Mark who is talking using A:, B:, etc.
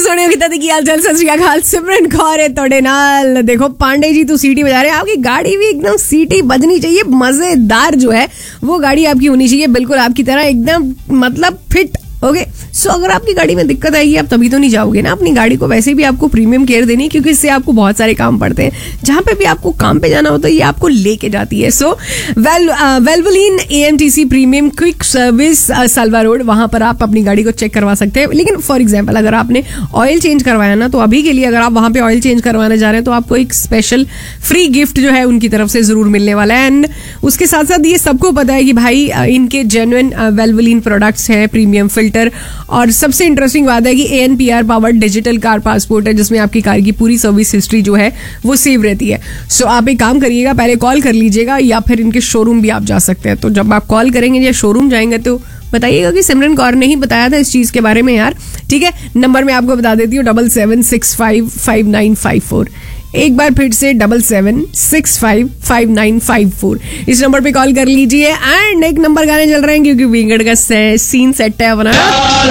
A: सोने की हालचाल सत श्री अकाल सिमरन कौर है तोड़े नाल। देखो पांडे जी तो सीटी बजा रहे हैं, आपकी गाड़ी भी एकदम सीटी बजनी चाहिए, मजेदार जो है वो गाड़ी आपकी होनी चाहिए, बिल्कुल आपकी तरह एकदम मतलब फिट। ओके सो अगर आपकी गाड़ी में दिक्कत आएगी आप तभी तो नहीं जाओगे ना अपनी गाड़ी को, वैसे भी आपको प्रीमियम केयर देनी है क्योंकि इससे आपको बहुत सारे काम पड़ते हैं, जहां पे भी आपको काम पे जाना होता है ये आपको लेके जाती है। सो Valvoline AMTC premium quick service Salva road, वहां पर आप अपनी गाड़ी को चेक करवा सकते हैं। लेकिन फॉर एग्जाम्पल अगर आपने ऑयल चेंज करवाया ना, तो अभी के लिए अगर आप वहां पे ऑयल चेंज करवाने जा रहे हैं तो आपको एक स्पेशल फ्री गिफ्ट जो है उनकी तरफ से जरूर मिलने वाला है। एंड उसके साथ साथ ये सबको पता है कि भाई इनके जेन्युइन वेल्वोलिन प्रोडक्ट्स है, प्रीमियम फिल्टर, और सबसे इंटरेस्टिंग बात है कि ANPR powered digital car passport है जिसमें आपकी कार की पूरी सर्विस हिस्ट्री जो है वो सेव रहती है। सो आप एक काम करिएगा, पहले कॉल कर लीजिएगा या फिर इनके शोरूम भी आप जा सकते हैं। तो जब आप कॉल करेंगे या शोरूम जाएंगे तो बताइएगा कि सिमरन कौर ने ही बताया था इस चीज के बारे में यार, ठीक है। नंबर मैं आपको बता देती हूँ 77655954। एक बार फिर से 77655954 इस नंबर पे कॉल कर लीजिए। एंड एक नंबर गाने चल रहे हैं क्योंकि वीकेंड का सीन सेट है अपना।